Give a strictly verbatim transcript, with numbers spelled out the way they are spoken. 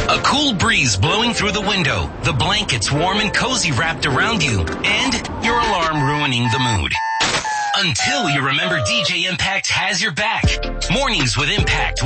A cool breeze blowing through the window, the blankets warm and cozy wrapped around you, and your alarm ruining the mood. Until you remember D J Impact has your back. Mornings with Impact